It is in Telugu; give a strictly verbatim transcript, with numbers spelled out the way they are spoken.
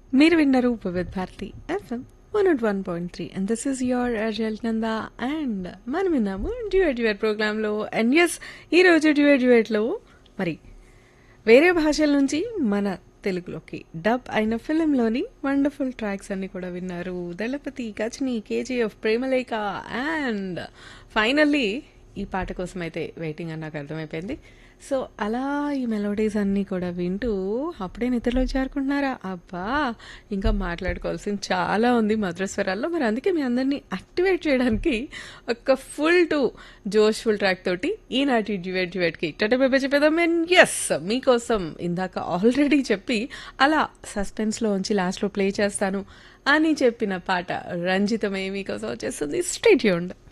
మీరు విన్నారు Vividh Bharati FM one not one point three and this is your అర్జల్ Nanda and మనం విన్నాము డ్యూయట్ డ్యూయట్ ప్రోగ్రాంలో అండ్ ఎస్ ఈరోజు డ్యూయట్ డ్యూయట్లో మరి వేరే భాషల నుంచి మన తెలుగులోకి డబ్ అయిన ఫిలింలోని వండర్ఫుల్ ట్రాక్స్ అన్ని కూడా విన్నారు. దళపతి, గజని, కేజీఎఫ్, ప్రేమలేఖ అండ్ ఫైనల్లీ ఈ పాట కోసం అయితే వెయిటింగ్ అని నాకు అర్థమైపోయింది. సో అలా ఈ మెలోడీస్ అన్నీ కూడా వింటూ అప్పుడే నిద్రలోకి చేరుకుంటున్నారా? అబ్బా, ఇంకా మాట్లాడుకోవాల్సింది చాలా ఉంది మధురస్వరాల్లో. మరి అందుకే మీ అందరినీ యాక్టివేట్ చేయడానికి ఒక ఫుల్ టు జోష్ఫుల్ ట్రాక్ తోటి ఈనాటి డ్యూయట్ డ్యూయట్కి టటబెబ్బే చెప్పేదాం. అండ్ ఎస్, మీకోసం ఇందాక ఆల్రెడీ చెప్పి అలా సస్పెన్స్లో ఉంచి లాస్ట్లో ప్లే చేస్తాను అని చెప్పిన పాట రంజితమే మీకోసం వచ్చేస్తుంది. Stay tuned.